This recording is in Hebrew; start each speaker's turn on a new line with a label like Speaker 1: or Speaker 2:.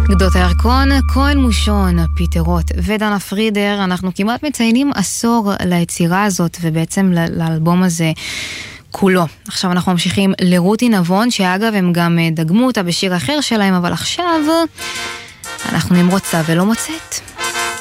Speaker 1: גדות הירקון, כהן מושון, פיטר רוט ודנה פרידר. אנחנו כמעט מציינים עשור ליצירה הזאת ובעצם לאלבום הזה כולו. עכשיו אנחנו ממשיכים לרותי נבון, שאגב הם גם דגמו אותה בשיר אחר שלהם, אבל עכשיו אנחנו נמרוצה ולא מוצאת.